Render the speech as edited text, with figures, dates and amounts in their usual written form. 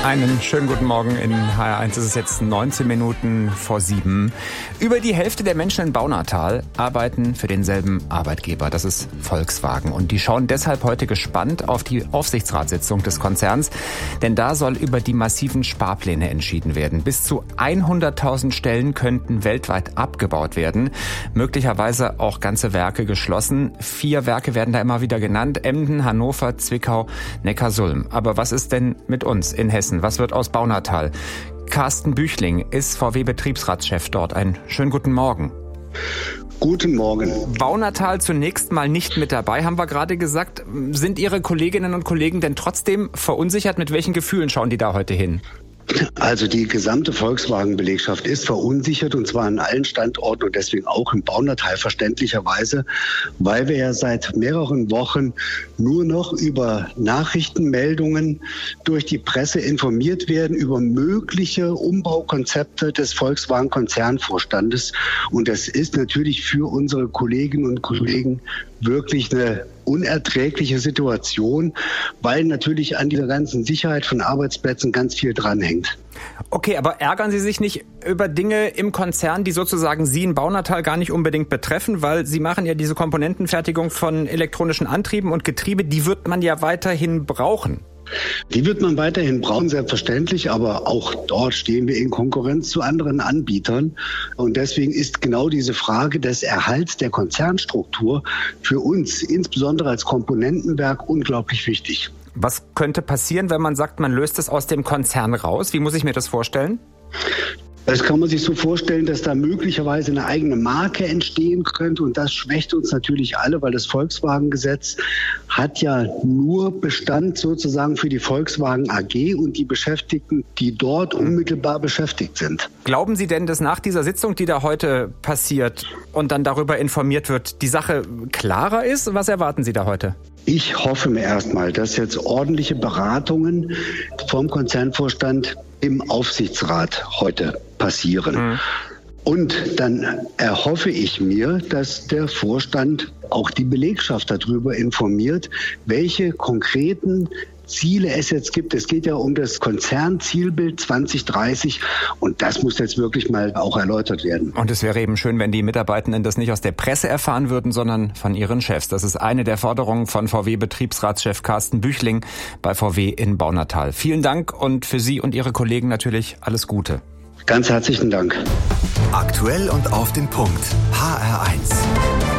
Einen schönen guten Morgen. In HR1 ist es jetzt 19 Minuten vor 7. Über die Hälfte der Menschen in Baunatal arbeiten für denselben Arbeitgeber. Das ist Volkswagen. Und die schauen deshalb heute gespannt auf die Aufsichtsratssitzung des Konzerns. Denn da soll über die massiven Sparpläne entschieden werden. Bis zu 100.000 Stellen könnten weltweit abgebaut werden. Möglicherweise auch ganze Werke geschlossen. 4 Werke werden da immer wieder genannt. Emden, Hannover, Zwickau, Neckarsulm. Aber was ist denn mit uns in Hessen? Was wird aus Baunatal? Carsten Büchling ist VW-Betriebsratschef dort. Einen schönen guten Morgen. Guten Morgen. Baunatal zunächst mal nicht mit dabei, haben wir gerade gesagt. Sind Ihre Kolleginnen und Kollegen denn trotzdem verunsichert? Mit welchen Gefühlen schauen die da heute hin? Also die gesamte Volkswagen-Belegschaft ist verunsichert, und zwar an allen Standorten und deswegen auch im Baunatal verständlicherweise, weil wir ja seit mehreren Wochen nur noch über Nachrichtenmeldungen durch die Presse informiert werden, über mögliche Umbaukonzepte des Volkswagen-Konzernvorstandes. Und das ist natürlich für unsere Kolleginnen und Kollegen wirklich eine unerträgliche Situation, weil natürlich an dieser ganzen Sicherheit von Arbeitsplätzen ganz viel dranhängt. Okay, aber ärgern Sie sich nicht über Dinge im Konzern, die sozusagen Sie in Baunatal gar nicht unbedingt betreffen, weil Sie machen ja diese Komponentenfertigung von elektronischen Antrieben und Getriebe, die wird man ja weiterhin brauchen. Die wird man weiterhin brauchen, selbstverständlich, aber auch dort stehen wir in Konkurrenz zu anderen Anbietern. Und deswegen ist genau diese Frage des Erhalts der Konzernstruktur für uns, insbesondere als Komponentenwerk, unglaublich wichtig. Was könnte passieren, wenn man sagt, man löst es aus dem Konzern raus? Wie muss ich mir das vorstellen? Das kann man sich so vorstellen, dass da möglicherweise eine eigene Marke entstehen könnte, und das schwächt uns natürlich alle, weil das Volkswagen-Gesetz hat ja nur Bestand sozusagen für die Volkswagen AG und die Beschäftigten, die dort unmittelbar beschäftigt sind. Glauben Sie denn, dass nach dieser Sitzung, die da heute passiert und dann darüber informiert wird, die Sache klarer ist? Was erwarten Sie da heute? Ich hoffe mir erstmal, dass jetzt ordentliche Beratungen vom Konzernvorstand im Aufsichtsrat heute passieren. Und dann erhoffe ich mir, dass der Vorstand auch die Belegschaft darüber informiert, welche konkreten Ziele es jetzt gibt. Es geht ja um das Konzernzielbild 2030, und das muss jetzt wirklich mal auch erläutert werden. Und es wäre eben schön, wenn die Mitarbeitenden das nicht aus der Presse erfahren würden, sondern von ihren Chefs. Das ist eine der Forderungen von VW-Betriebsratschef Carsten Büchling bei VW in Baunatal. Vielen Dank und für Sie und Ihre Kollegen natürlich alles Gute. Ganz herzlichen Dank. Aktuell und auf den Punkt. HR1.